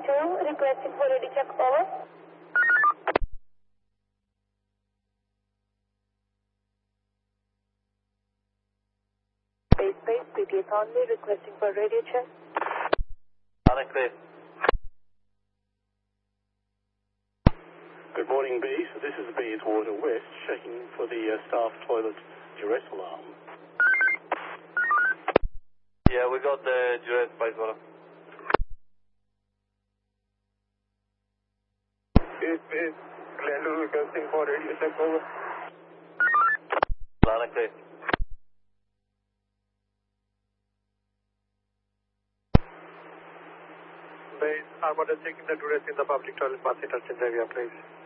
2, requesting for ready check, over. Space, PTS only, requesting for radio check. Clear. Good morning, B. So this is Bayswater West, checking for the staff toilet duress alarm. Yeah, we got the duress Bayswater. Is Glendale requesting for radio check, over. Clear. Base, I'm undertaking the duress in the public toilet bus interchange area, please.